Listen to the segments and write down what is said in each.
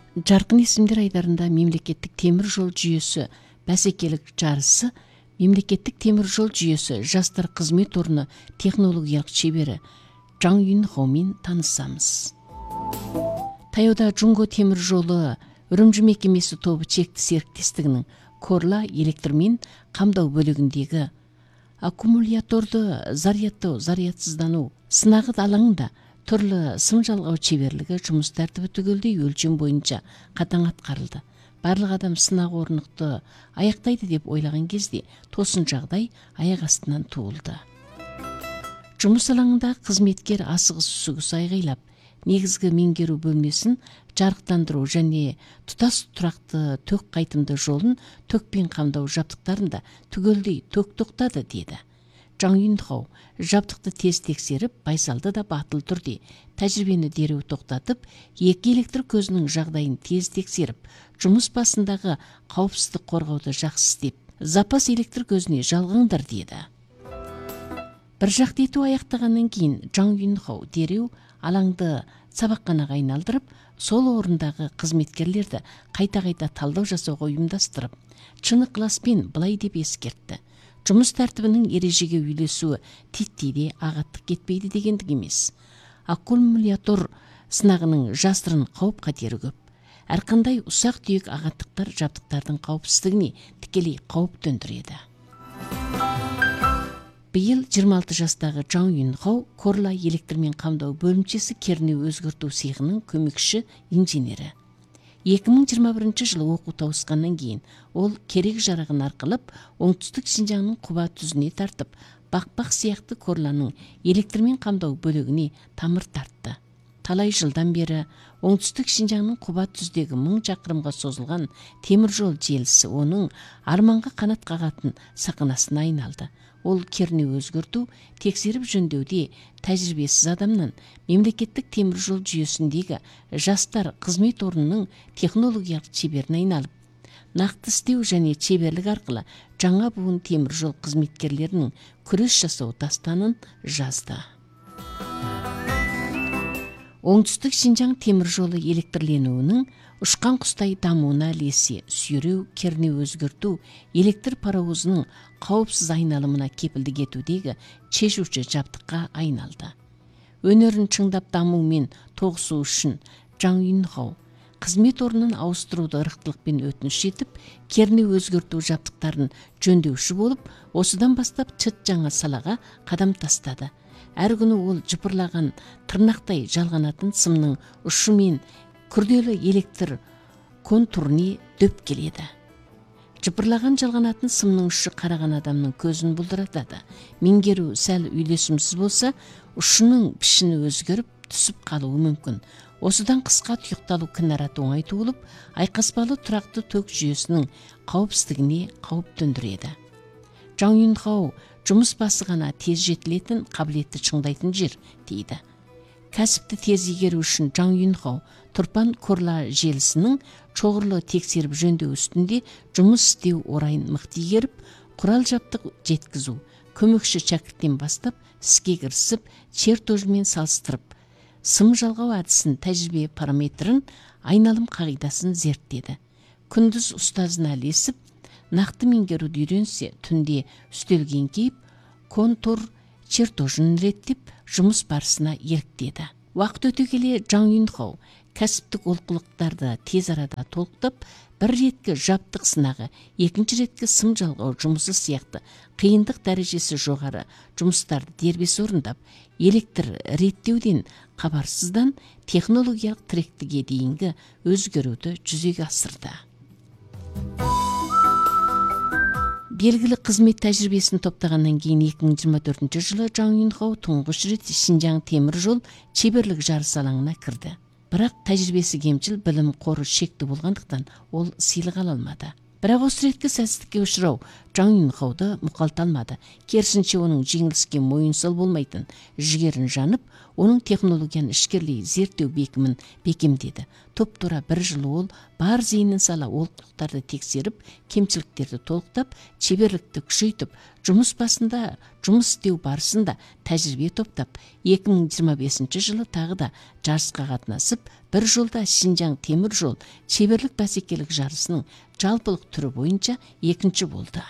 Жарқын есімдер айдарында мемлекеттік темір жол жүйесі бәсекелік жарысы, мемлекеттік темір жол жүйесі жастар қызмет орны технологиялық шебері Жаң Юнхоумен танысамыз. Таяуда Джунго темір жолы Үрімжі мекемесі тобы чекті серіктестігінің Корла электрмен қамдау бөлігіндегі аккумуляторды зарядтау, зарядсыздану сынағы алаңында түрлі сым жалғау шеберлігі жұмыс тәртібі түгелдей өлшем бойынша қатаң атқарылды. Барлық адам сынақ орнықты аяқтайды деп ойлаған кезде тосын жағдай аяқ астынан туылды. Жұмыс алаңында қызметкер асығыс-үсігіс айғайлап, негізгі меңгеру бөлмесін жарықтандыру және тұтас тұрақты төк қайтымды жолын төкпен қамдау жабдықтарында түгелдей төк тоқтады деді. Жаң Юнхоу жабдықты тез тексеріп, байсалды да батыл түрде тәжірибені дереу тоқтатып, екі электр көзінің жағдайын тез тексеріп, жұмыс басындағы қауіпсіздік қорғауды жақсы істеп, запас электр көзіне жалғаңдар деді. Бір жақты ету аяқтағаннан кейін Жаң Юнхоу дереу алаңды сабаққанаға айналдырып, сол орындағы қызметкерлерді қайта-қайта талдау жасауға ұйымдастырып, шын ықыласпен былай деп ескертті. Жұмыс тәртібінің ережеге үйлесуі титтейде ағаттық кетпейді дегендік емес. Аккумулятор сынағының жасырын қауіп қатері көп. Әрқандай ұсақ түйек ағаттықтар жабдықтардың қауіпсіздігіне тікелей қауіп төндіреді. Биыл 26 жастағы Жаң Юнхоу Корла электрмен қамдау бөлімшесі кернеу өзгерту цехының көмекші инженері. 2021 жылы оқу тауысқаннан кейін ол керек жарағын арқылып оңтүстік Шинжаңның Құба түзіне тартып, бақпақ сияқты Корланың электрмен қамдау бөлігіне тамыр тартты. Талай жылдан бері оңтүстік Шинжаңның Құба түздегі 1000 шақырымға созылған темір жол желісі оның арманға қанат қағатын сақинасына айналды. Ол кернеу өзгерту, тексеріп жөндеуде тәжірибесіз адамнан мемлекеттік темір жол жүйесіндегі жастар қызмет орнының технологиялық шеберіне айналып, нақты істеу және шеберлік арқылы жаңа буын темір жол қызметкерлерінің күрес жасау дастанын жазды. Оңтүстік Шинжаң темір жолы электрленуінің ұшқан құстай дамуына ілесе сүйреу, кернеу өзгерту, электр паровозының қауіпсіз айналымына кепілдік етудегі шешуші жабдыққа айналды. Өнерін шыңдап дамуымен тоғысу үшін Жаң Юнхоу қызмет орнын ауыстыруды ырықтылықпен өтініш етіп, кернеу өзгерту жабдықтарын жөндеуші болып, осыдан бастап чыт жаңа салаға қадам тастады. Әр күні ол жыпырлаған тырнақтай жалғанатын сымның ұшымен күрделі электр контуріне дөп келеді. Жыпырлаған жалғанатын сымның ұшы қараған адамның көзін бұлдыратады. Меңгеру сәл үйлесімсіз болса, ұшының пішіні өзгеріп, түсіп қалуы мүмкін. Осыдан қысқа тұйықталу кінәрат оңай туылып, айқаспалы тұрақты төк жүйесінің қауіпсіздігіне қауіп төндіреді. Жаң Юнхоу жұмыс басы ғана тез жетілетін, қабілетті шыңдайтын жер дейді. Кәсіпті тез игеру үшін Жаң Юнхоу Тұрпан Корла желісінің шоғырлы тексеріп жөндеу үстінде жұмыс істеу орайын мықты игеріп, құрал жабдық жеткізу, көмекші шәкірттен бастап іске кірісіп, чертожмен салыстырып, сым жалғау әдісін, тәжірибе параметрін, айналым қағидасын зерттеді. Күндіз ұстазына ілесіп, нақты меңгеруді үйренсе, түнде үстелге еңкейіп, контур чертожын реттеп, жұмыс барысына еліктеді. Уақыт өте келе Жаң Юнхоу кәсіптік олқылықтарды тез арада толықтап, бір реткі жабдық сынағы, екінші реткі сым жалғау жұмысы сияқты қиындық дәрежесі жоғары жұмыстарды дербес орындап, электр реттеуден хабарсыздан технологиялық тіректіге дейінгі өзгеруді жүзеге асырды. Белгілі қызмет тәжірибесін топтағаннан кейін 2024 жылы Жаң Юнхоу тұңғыш рет Шинжаң темір жол шеберлік жарыс алаңына кірді. Бірақ тәжірибесі кемшіл, білім қоры шекті болғандықтан ол сыйлық ала алмады. Бірақ осы реткі сәтсіздікке ұшырау Жаң Юнхауды мұқалта алмады. Керісінше оның жеңіліске мойынсал болмайтын жігерін жанып, оның технологияны ішкерлей зерттеу бекімін бекемдеді. Топ-тура 1 жыл ол бар зейінін сала олқылықтарды тексеріп, кемшіліктерді толықтап, шеберлікті күшейтіп, жұмыс істеу барысында тәжірибе топтап, 2025 жылы тағы да жарысқа қатынасып, бір жолда Шинжаң темір жол шеберлік бәсекелік жарысының жалпылық түрі бойынша 2-ші болды.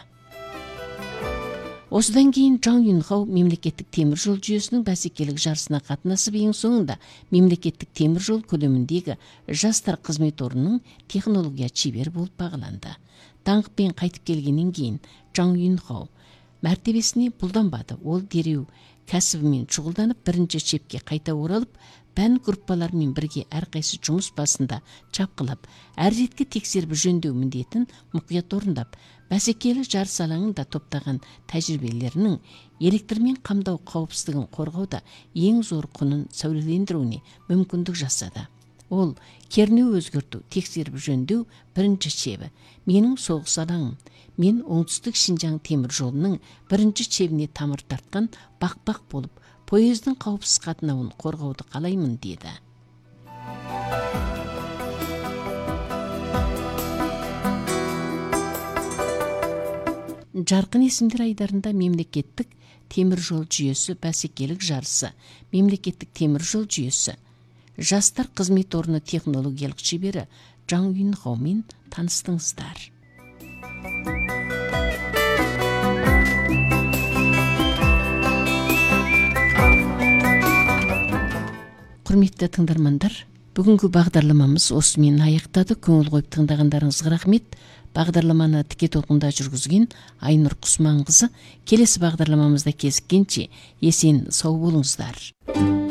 Осыдан кейін Жаң Юнхау мемлекеттік темір жол жүйесінің бәсекелік жарысына қатынасып, ең соңында мемлекеттік темір жол көлеміндегі жастар қызмет орнының технология шебер болып бағаланды. Даңқпен қайтып келгеннен кейін Жаң Юнхау мәртебесіне бұлданбады. Ол дереу кәсібімен шұғылданып, бірінші шепке қайта оралып, пән группалармен бірге әрқайсы жұмыс басында чапқылап, әр ретке тексеріп жөндеу міндетін мұқият орындап, бәсекелі жарыс алаңында топтаған тәжірибелерінің электрмен қамдау қауіпсіздігін қорғауда ең зор құнын сәулелендіруіне мүмкіндік жасады. Ол кернеу өзгерту, тексеріп жөндеу бірінші шебі. Менің соғыс алаңым. Мен оңтүстік Шинжаң темір жолының бірінші шебіне тамыр тартқан бақ-бақ болып, поездың қауіпсіз қатынауын қорғауды қалаймын, деді. Жарқын есімдер айдарында мемлекеттік темір жол жүйесі бәсекелік жарысы, мемлекеттік темір жол жүйесі, жастар қызмет орны технологиялық шебері Жаң Юнхаумен таныстыңыздар. Құрметті тыңдармандар, бүгінгі бағдарламамыз осымен аяқтады. Көңіл қойып тыңдағандарыңызға рахмет. Бағдарламаны тіке толқында жүргізген Айнұр Құсманқызы. Келесі бағдарламамызда кезіккенше есен сау болыңыздар.